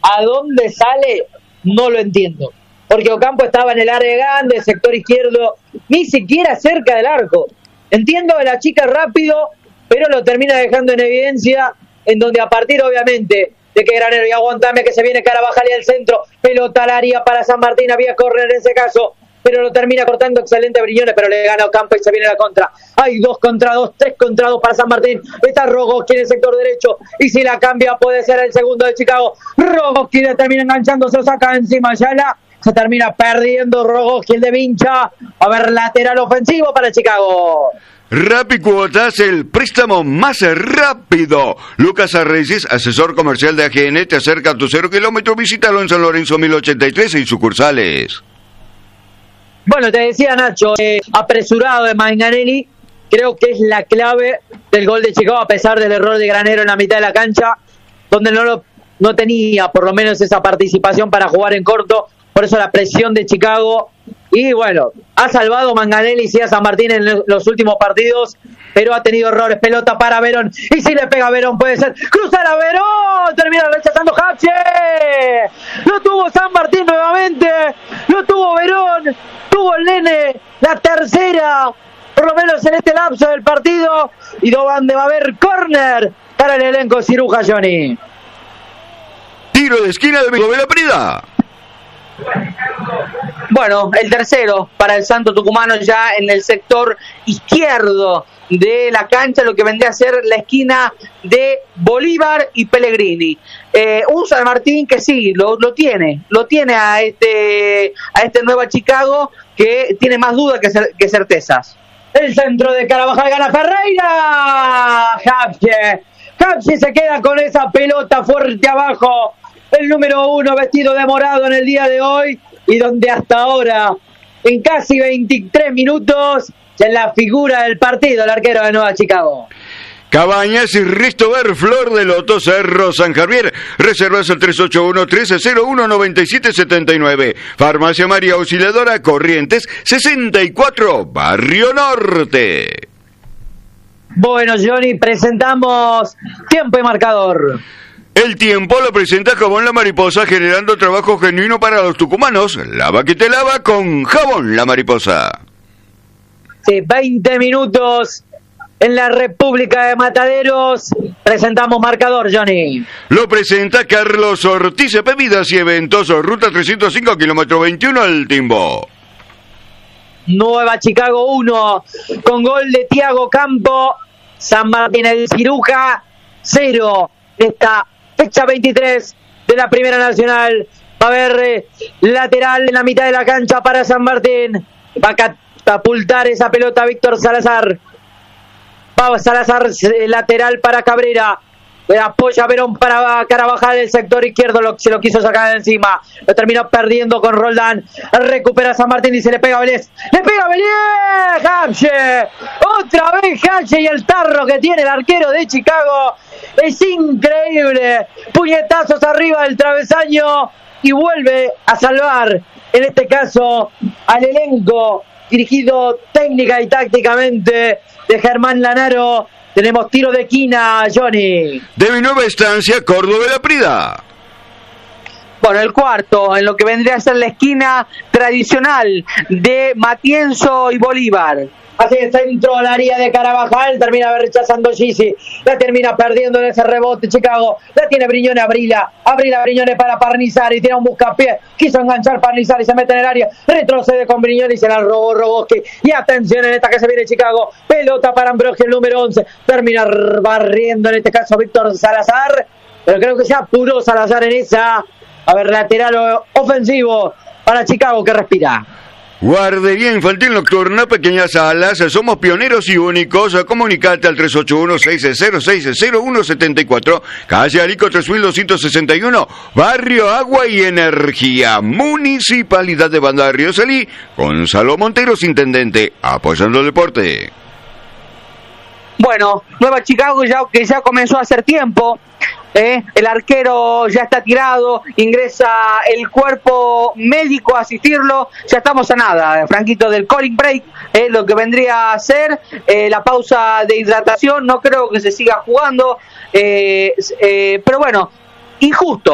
¿A dónde sale? No lo entiendo. Porque Ocampo estaba en el área grande, sector izquierdo, ni siquiera cerca del arco. Entiendo que la chica rápido, pero lo termina dejando en evidencia, en donde a partir, obviamente, de que Granero y aguantame que se viene Carabajal y al centro, pelota al área para San Martín, había correr en ese caso, pero lo termina cortando excelente Briñones, pero le gana Ocampo y se viene la contra. Hay 2 contra 2, 3 contra 2 para San Martín. Está Rogoski en el sector derecho, y si la cambia puede ser el segundo de Chicago. Rogoski le termina enganchando, se lo saca encima Ayala, se termina perdiendo Rogoski, el de Vincha. A ver, lateral ofensivo para Chicago. Rappi Cuotas, el préstamo más rápido. Lucas Arreyes, asesor comercial de AGN, te acerca a tu 0 kilómetro. Visítalo en San Lorenzo 1083 y sucursales. Bueno, te decía Nacho, apresurado de Manganelli, creo que es la clave del gol de Chicago, a pesar del error de Granero en la mitad de la cancha, donde no tenía por lo menos esa participación para jugar en corto. Por eso la presión de Chicago. Y bueno, ha salvado Manganelli sí a San Martín en los últimos partidos, pero ha tenido errores. Pelota para Verón, y si le pega a Verón puede ser. Cruzar a Verón, termina rechazando Hapche. Lo tuvo San Martín nuevamente, lo tuvo Verón, tuvo el nene, la tercera, por lo menos en este lapso del partido. Y donde va a haber córner para el elenco Ciruja, Johnny. Tiro de esquina de la Prida. Bueno, el tercero para el Santo Tucumano, ya en el sector izquierdo de la cancha, lo que vendría a ser la esquina de Bolívar y Pellegrini. Un San Martín que sí, lo tiene a este Nueva Chicago, que tiene más dudas que certezas. El centro de Carabajal, gana Ferreira. Hapche se queda con esa pelota fuerte abajo. El número 1 vestido de morado en el día de hoy, y donde hasta ahora, en casi 23 minutos, ya es la figura del partido, el arquero de Nueva Chicago. Cabañas y Ristover, Flor de Loto, Cerro San Javier. Reservas al 381-1301-9779. Farmacia María Auxiliadora, Corrientes 64, Barrio Norte. Bueno, Johnny, presentamos tiempo y marcador. El tiempo lo presenta Jabón La Mariposa, generando trabajo genuino para los tucumanos. Lava que te lava con Jabón La Mariposa. Sí, 20 minutos en la República de Mataderos. Presentamos marcador, Johnny. Lo presenta Carlos Ortiz, Bebidas y Eventos, ruta 305, kilómetro 21, El Timbo. Nueva Chicago 1, con gol de Tiago Campo. San Martín el Ciruja 0. Esta fecha 23 de la Primera Nacional. Va a haber lateral en la mitad de la cancha para San Martín. Va a catapultar esa pelota Víctor Salazar. Va Salazar, lateral para Cabrera. Apoya Verón para Carabajal del sector izquierdo, se lo quiso sacar de encima, lo terminó perdiendo con Roldán. Recupera San Martín y se le pega a Vélez. ¡Le pega a Vélez! ¡Hapche! Otra vez Hapche, y el tarro que tiene el arquero de Chicago es increíble. Puñetazos arriba del travesaño y vuelve a salvar, en este caso, al elenco dirigido técnica y tácticamente de Germán Lanaro. Tenemos tiro de esquina, Johnny. De mi nueva estancia, Córdoba de la Prida. Bueno, el cuarto, en lo que vendría a ser la esquina tradicional de Matienzo y Bolívar. Hacia el centro, al área de Carabajal, termina rechazando Gisi, la termina perdiendo en ese rebote Chicago, la tiene Briñones, Abrila Briñones para Parnizar y tiene un buscapié, quiso enganchar Parnizar y se mete en el área, retrocede con Briñones y se la robó Rogoski, y atención en esta que se viene Chicago, pelota para Ambrogio, el número 11, termina barriendo en este caso Víctor Salazar, pero creo que se apuró Salazar en esa. A ver, lateral ofensivo para Chicago que respira. Guardería Infantil Nocturna, Pequeñas Alas, somos pioneros y únicos. Comunicate al 381-660-0174, calle Arico 3261, Barrio Agua y Energía, Municipalidad de Banda de Río Salí. Gonzalo Monteros, intendente, apoyando el deporte. Bueno, Nueva Chicago que ya comenzó a hacer tiempo. El arquero ya está tirado, ingresa el cuerpo médico a asistirlo, ya estamos a nada, Franquito, del calling break, lo que vendría a ser la pausa de hidratación. No creo que se siga jugando, pero bueno, injusto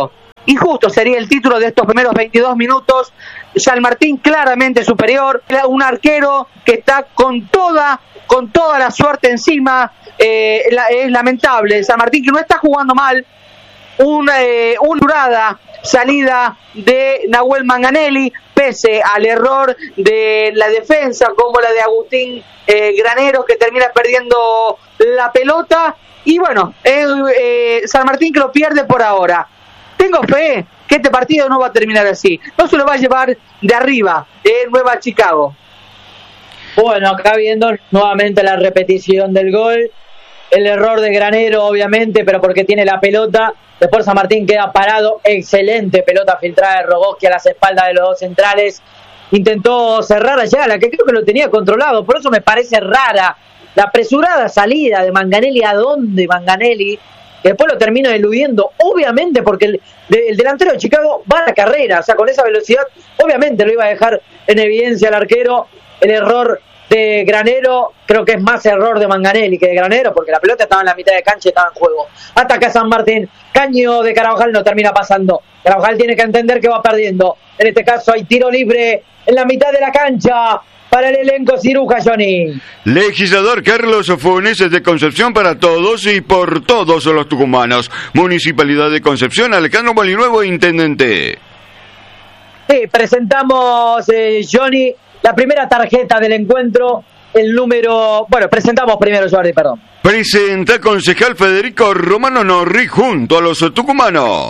injusto sería el título de estos primeros 22 minutos. San Martín claramente superior, un arquero que está con toda la suerte encima. Es lamentable, San Martín que no está jugando mal, una durada salida de Nahuel Manganelli, pese al error de la defensa como la de Agustín Granero, que termina perdiendo la pelota. Y bueno, San Martín que lo pierde por ahora. Tengo fe que este partido no va a terminar así, no se lo va a llevar de arriba Nueva Chicago. Bueno, acá viendo nuevamente la repetición del gol, el error de Granero obviamente, pero porque tiene la pelota. Después San Martín queda parado, excelente pelota filtrada de Rogoski a las espaldas de los dos centrales. Intentó cerrar allá, la que creo que lo tenía controlado, por eso me parece rara la apresurada salida de Manganelli. ¿A dónde Manganelli? Después lo termina eludiendo, obviamente porque el delantero de Chicago va a la carrera, o sea, con esa velocidad, obviamente lo iba a dejar en evidencia el arquero. El error de Granero, creo que es más error de Manganelli que de Granero, porque la pelota estaba en la mitad de cancha y estaba en juego. Ataca San Martín, caño de Carabajal, no termina pasando. Carabajal tiene que entender que va perdiendo. En este caso hay tiro libre en la mitad de la cancha para el elenco Ciruja, Johnny. Legislador Carlos Funes de Concepción para todos y por todos los tucumanos. Municipalidad de Concepción, Alejandro Molinuevo, intendente. Sí, presentamos, Johnny, la primera tarjeta del encuentro, el número... Bueno, presentamos primero, Jordi, perdón. Presenta concejal Federico Romano Norri junto a los tucumanos.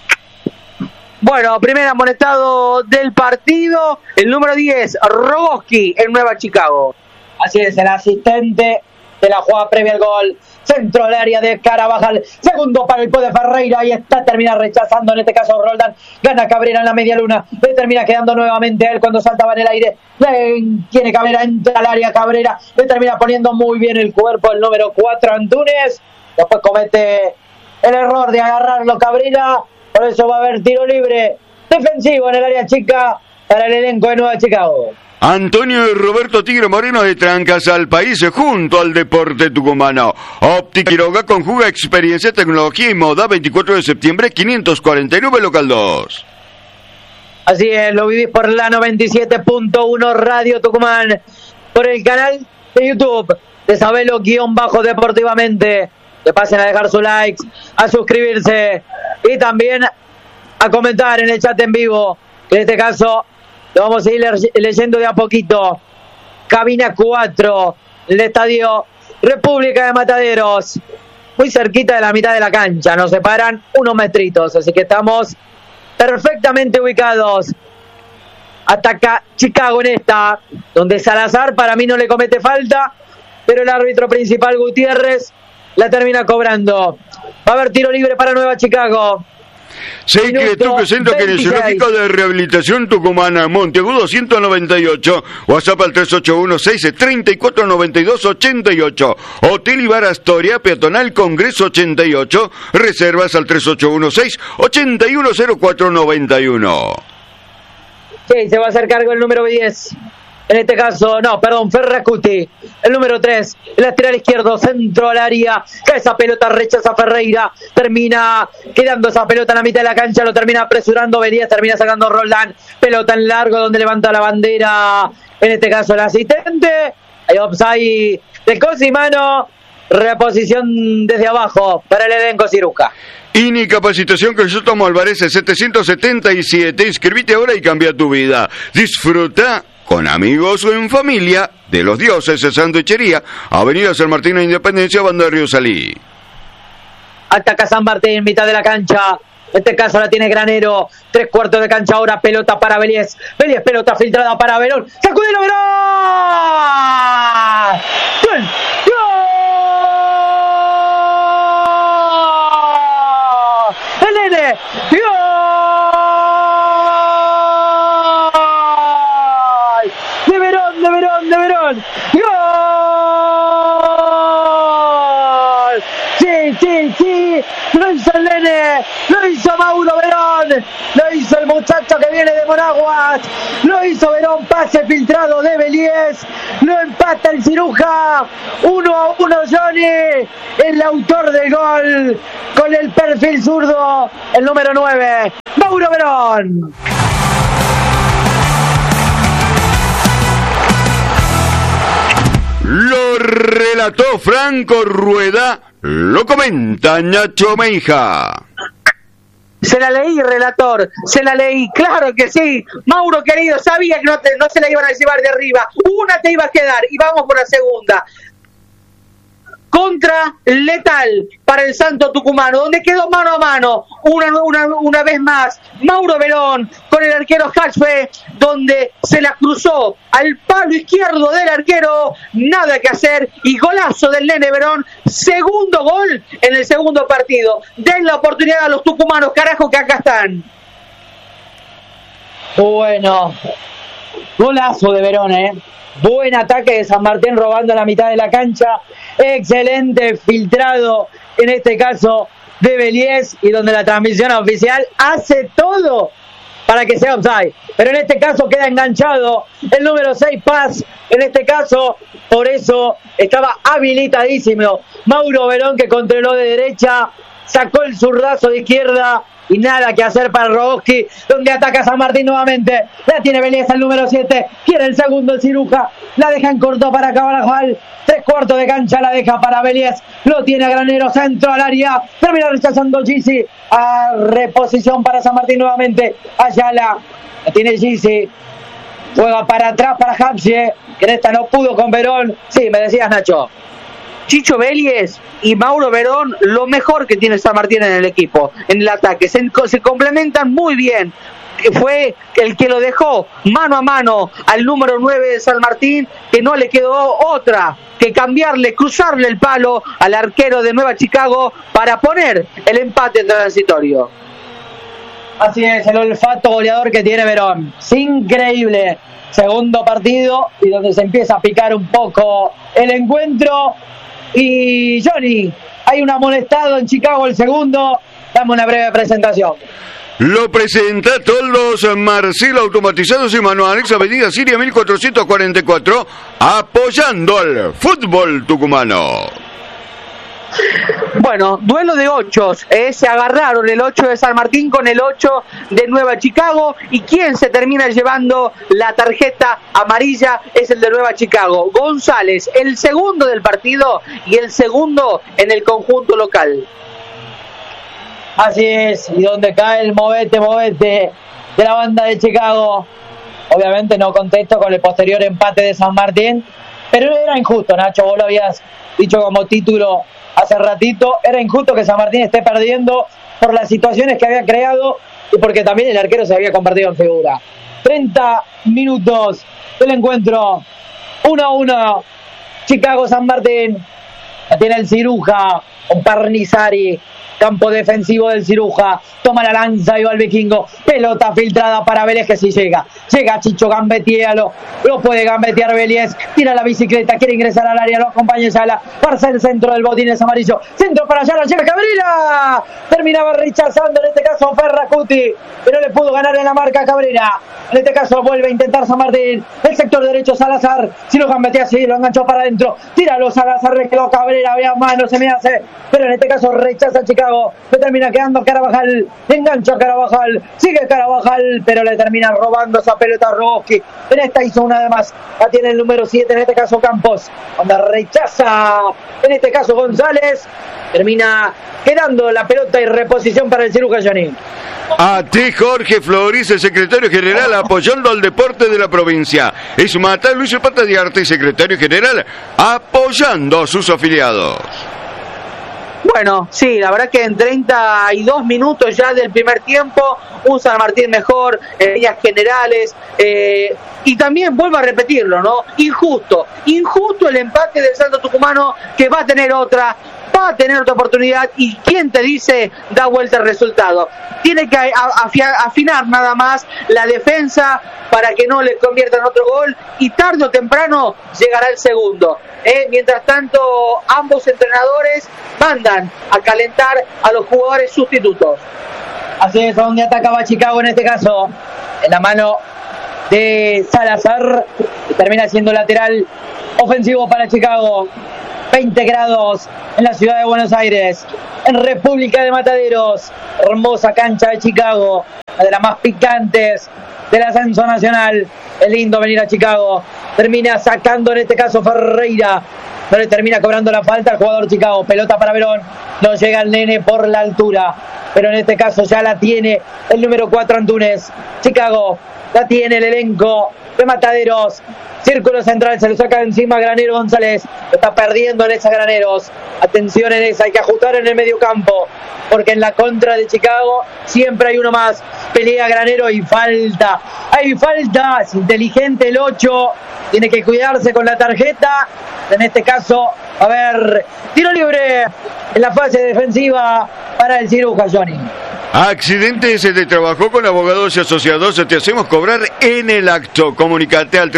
Bueno, primer amonestado del partido, el número 10, Rogoski, en Nueva Chicago. Así es, el asistente de la jugada previa al gol. Centro del área de Carabajal. Segundo para el de Ferreira. Ahí está, termina rechazando en este caso Roldán. Gana Cabrera en la media luna. Le termina quedando nuevamente a él cuando saltaba en el aire. Tiene Cabrera, entra al área Cabrera. Le termina poniendo muy bien el cuerpo el número 4, Antunes. Después comete el error de agarrarlo Cabrera. Por eso va a haber tiro libre defensivo en el área chica para el elenco de Nueva Chicago. Antonio y Roberto Tigre Moreno de Trancas al País junto al deporte tucumano. Óptica Quiroga conjuga experiencia, tecnología y moda. 24 de septiembre, 549, local 2. Así es, lo vivís por la 97.1 Radio Tucumán, por el canal de YouTube de Sabelo_deportivamente. Que pasen a dejar su like, a suscribirse y también a comentar en el chat en vivo. En este caso lo vamos a ir leyendo de a poquito. Cabina 4, el estadio República de Mataderos, muy cerquita de la mitad de la cancha, nos separan unos metritos, así que estamos perfectamente ubicados. Ataca Chicago en esta, donde Salazar para mí no le comete falta, pero el árbitro principal Gutiérrez la termina cobrando. Va a haber tiro libre para Nueva Chicago. Secretuque Centro Kinesiológico de Rehabilitación Tucumana, Monteagudo 198, WhatsApp al 381-634-9288, Hotel y Bar Astoria, Peatonal Congreso 88, reservas al 381-681-0491. Sí, se va a hacer cargo el número 10. En este caso, Ferracuti, el número 3, el lateral izquierdo, centro al área, cae esa pelota, rechaza Ferreira, termina quedando esa pelota en la mitad de la cancha, lo termina apresurando Berías, termina sacando Roldán, pelota en largo donde levanta la bandera, en este caso el asistente, hay offside de Cosimano, reposición desde abajo para el elenco Ciruja. INI Capacitación Crisóstomo Álvarez 777, inscribite ahora y cambia tu vida, disfruta con amigos o en familia de Los Dioses de Sanduichería, Avenida San Martín e Independencia, Banda Río Salí. Ataca San Martín, mitad de la cancha. En este caso la tiene Granero. 3/4 de cancha ahora, pelota para Belies. Belies, pelota filtrada para Verón. ¡Sacudelo, Verón! ¡Gol! ¡Gol! ¡El nene! ¡Gol! De Verón, ¡gol! Sí, lo hizo el nene, lo hizo Mauro Verón, lo hizo el muchacho muchacho que viene de Monaguas. Lo hizo Verón, pase filtrado de Belies. Lo empata el Ciruja. 1-1 Johnny, el autor del gol, con el perfil zurdo, el número 9, Mauro Verón. Lo relató Franco Rueda, lo comenta Nacho Meija. Se la leí, relator, se la leí, claro que sí. Mauro querido, sabía que no se la iban a llevar de arriba. Una te iba a quedar y vamos por la segunda. Contra letal para el Santo Tucumano, donde quedó mano a mano una vez más Mauro Verón con el arquero Hachfe, donde se la cruzó al palo izquierdo del arquero, nada que hacer, y golazo del nene Verón, segundo gol en el segundo partido. Den la oportunidad a los tucumanos, carajo, que acá están. Bueno, golazo de Verón, buen ataque de San Martín robando la mitad de la cancha. Excelente filtrado, en este caso de Belies, y donde la transmisión oficial hace todo para que sea offside, pero en este caso queda enganchado el número 6 Paz, en este caso, por eso estaba habilitadísimo Mauro Verón, que controló de derecha, sacó el zurdazo de izquierda y nada que hacer para Roboski, donde ataca San Martín nuevamente. La tiene Belies, el número 7, quiere el segundo el Ciruja, la deja en corto para Carabajal, 3/4 de cancha la deja para Belies, lo tiene a Granero, centro al área, termina rechazando Gisi, a reposición para San Martín nuevamente. Ayala, la tiene Gisi, juega para atrás para Hapsie, que en esta no pudo con Verón. Sí, me decías, Nacho. Chicho Belies y Mauro Verón, lo mejor que tiene San Martín en el equipo, en el ataque, se complementan muy bien. Fue el que lo dejó mano a mano al número 9 de San Martín, que no le quedó otra que cambiarle, cruzarle el palo al arquero de Nueva Chicago para poner el empate transitorio. Así es, el olfato goleador que tiene Verón, es increíble. Segundo partido y donde se empieza a picar un poco el encuentro. Y Johnny, hay un amonestado en Chicago, el segundo. Dame una breve presentación. Lo presenta Toldos Marcelo Automatizados y Manuales, Avenida Siria 1444, apoyando al fútbol tucumano. Bueno, duelo de 8, se agarraron el 8 de San Martín con el 8 de Nueva Chicago, y quien se termina llevando la tarjeta amarilla es el de Nueva Chicago, González, el segundo del partido y el segundo en el conjunto local. Así es, y donde cae el movete de la banda de Chicago. Obviamente no contesto con el posterior empate de San Martín, pero era injusto, Nacho, vos lo habías dicho como título hace ratito, era injusto que San Martín esté perdiendo por las situaciones que había creado y porque también el arquero se había convertido en figura. 30 minutos del encuentro, 1-1, Chicago-San Martín, la tiene el Ciruja, un Parnizari, campo defensivo del Ciruja, toma la lanza y va el vikingo, pelota filtrada para Vélez, que si llega Chicho, gambetealo, lo puede gambetear Vélez, tira la bicicleta, quiere ingresar al área, lo acompaña Yala, pasa el centro del botín, es amarillo, centro para Yala, llega Cabrera, terminaba rechazando en este caso Ferracuti, pero le pudo ganar en la marca a Cabrera, en este caso vuelve a intentar San Martín, el sector derecho Salazar, si lo gambetea, sí, lo enganchó para adentro, tíralo Salazar, le quedó Cabrera, vea mano, se me hace, pero en este caso rechaza Chicago, le termina quedando Carabajal, engancha Carabajal, sigue Carabajal, pero le termina robando esa pelota a Roboski. En esta hizo una de más, la tiene el número 7, en este caso Campos, cuando rechaza, en este caso González, termina quedando la pelota y reposición para el Ciruja, Johnny. A ti, Jorge Flores, el secretario general, apoyando al deporte de la provincia. Es Mata Luis Zapata de Arte, secretario general, apoyando a sus afiliados. Bueno, sí, la verdad que en 32 minutos ya del primer tiempo, un San Martín mejor, en líneas generales, y también vuelvo a repetirlo, ¿no? Injusto el empate del Santo Tucumano, que va a tener otra oportunidad, y quién te dice da vuelta el resultado. Tiene que afinar nada más la defensa para que no le conviertan otro gol, y tarde o temprano llegará el segundo. Mientras tanto, ambos entrenadores mandan a calentar a los jugadores sustitutos. Así es donde atacaba Chicago en este caso. En la mano de Salazar. Y termina siendo lateral ofensivo para Chicago. 20 grados en la ciudad de Buenos Aires, en República de Mataderos. Hermosa cancha de Chicago, una de las más picantes del ascenso nacional. Es lindo venir a Chicago. Termina sacando en este caso Ferreira. No le termina cobrando la falta al jugador Chicago. Pelota para Verón. No llega el nene por la altura, pero en este caso ya la tiene el número 4 Antunes. Chicago la tiene el elenco de Mataderos. Círculo central, se lo saca encima Granero González. Está perdiendo en esa Graneros. Atención en esa, hay que ajustar en el medio campo, porque en la contra de Chicago siempre hay uno más. Pelea Granero y falta. Hay falta, es inteligente el 8. Tiene que cuidarse con la tarjeta. En este caso, a ver, tiro libre en la fase defensiva para el Ciruja, Johnny. Accidentes de trabajo con abogados y asociados, te hacemos cobrar en el acto. Comunicate al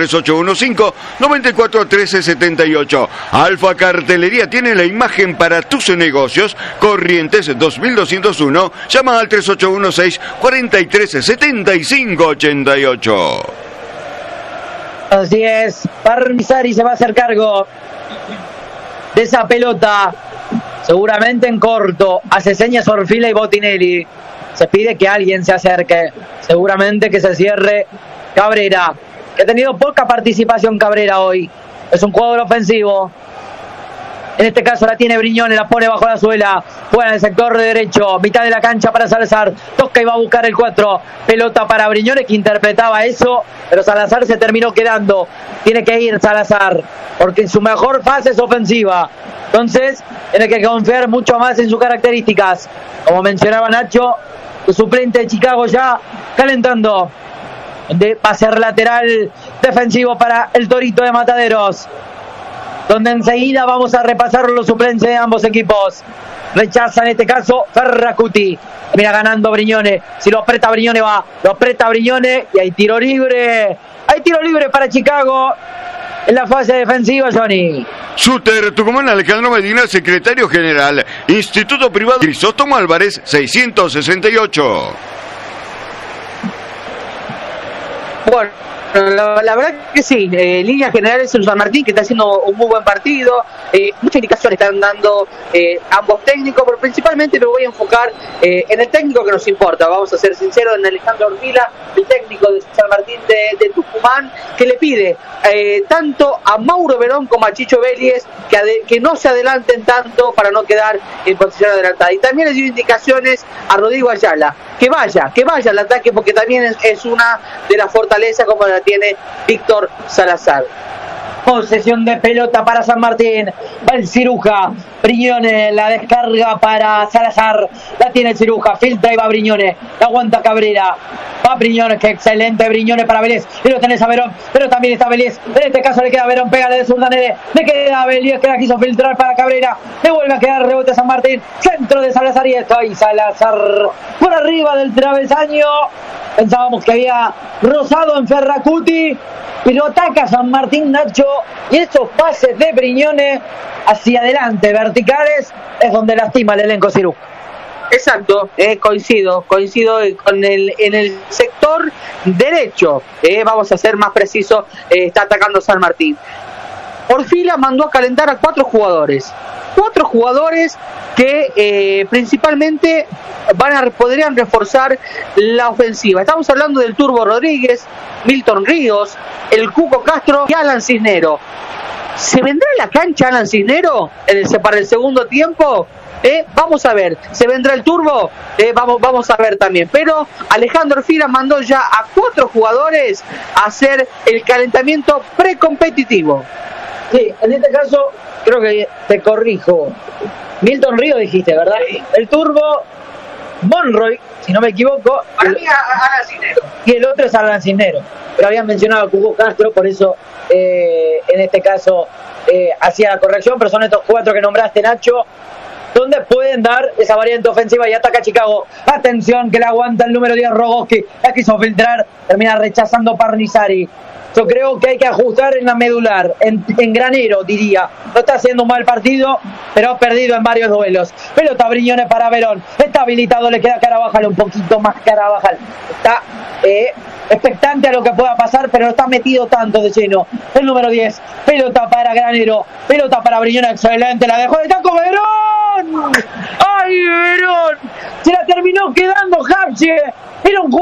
3815-941378. Alfa Cartelería tiene la imagen para tus negocios. Corrientes 2201. Llama al 3816-437588. Así es, Parmisari se va a hacer cargo de esa pelota. Seguramente en corto. Hace señas Orfila y Botinelli. Se pide que alguien se acerque. Seguramente que se cierre Cabrera, que ha tenido poca participación Cabrera hoy. Es un jugador ofensivo. En este caso la tiene Briñones, la pone bajo la suela. Fuera en el sector de derecho, mitad de la cancha para Salazar. Toca y va a buscar el 4. Pelota para Briñones, que interpretaba eso, pero Salazar se terminó quedando. Tiene que ir Salazar, porque en su mejor fase es ofensiva. Entonces, tiene que confiar mucho más en sus características. Como mencionaba Nacho, el suplente de Chicago ya calentando. Va a ser lateral defensivo para el Torito de Mataderos, donde enseguida vamos a repasar los suplentes de ambos equipos. Rechaza en este caso Ferracuti. Mira, ganando Briñones. Si lo aprieta Briñones va. Lo aprieta Briñones y hay tiro libre. Hay tiro libre para Chicago en la fase defensiva, Johnny. Shooter Tucumán, Alejandro Medina, secretario general. Instituto Privado Crisóstomo Álvarez, 668. Bueno, la verdad que sí, en líneas generales el San Martín, que está haciendo un muy buen partido. Muchas indicaciones están dando ambos técnicos, pero principalmente me voy a enfocar en el técnico que nos importa. Vamos a ser sinceros, en Alejandro Orfila, el técnico de San Martín de Tucumán, que le pide tanto a Mauro Verón como a Chicho Vélez que no se adelanten tanto para no quedar en posición adelantada. Y también le dio indicaciones a Rodrigo Ayala, que vaya al ataque, porque también es una de las fortalezas como la tiene Víctor Salazar. Posesión de pelota para San Martín. Va el Ciruja. Briñones, la descarga para Salazar. La tiene el Ciruja. Filtra y va Briñones. La aguanta Cabrera. Va Briñones, que excelente Briñones para Vélez. Y lo tenés a Verón, pero también está Vélez. En este caso le queda a Verón, pégale de zurda Nere. Le queda a Vélez, que la quiso filtrar para Cabrera. Le vuelve a quedar rebote a San Martín. Centro de Salazar y esto. Y Salazar por arriba del travesaño. Pensábamos que había rozado en Ferracuti, pero ataca San Martín, Nacho, y esos pases de Briñones hacia adelante, verticales, es donde lastima el elenco Ciruja. Exacto, coincido con en el sector derecho, vamos a ser más precisos, está atacando San Martín. Orfila mandó a calentar a 4 jugadores que principalmente podrían reforzar la ofensiva. Estamos hablando del Turbo Rodríguez, Milton Ríos, el Cuco Castro y Alan Cisnero. ¿Se vendrá a la cancha Alan Cisnero para el segundo tiempo? Vamos a ver, ¿se vendrá el Turbo? Vamos a ver también. Pero Alejandro Orfila mandó ya a 4 jugadores a hacer el calentamiento precompetitivo. Sí, en este caso creo que te corrijo. Milton Río dijiste, ¿verdad? Sí. El Turbo, Monroy, si no me equivoco. Para mí Alan Cisnero. Y el otro es Alan Cisnero. Pero habían mencionado a Cuco Castro, por eso en este caso hacía la corrección. Pero son estos 4 que nombraste, Nacho, donde pueden dar esa variante ofensiva y ataca Chicago. Atención, que la aguanta el número 10 Rogoski. La quiso filtrar, termina rechazando Parnizari. Yo creo que hay que ajustar en la medular, en Granero, diría. No está haciendo un mal partido, pero ha perdido en varios duelos. Pelota Briñones para Verón. Está habilitado, le queda Carabajal, un poquito más Carabajal. Está expectante a lo que pueda pasar, pero no está metido tanto de lleno. El número 10. Pelota para Granero. Pelota para Briñones. Excelente. La dejó de taco Verón. ¡Ay, Verón! Se la terminó quedando Japche. Era un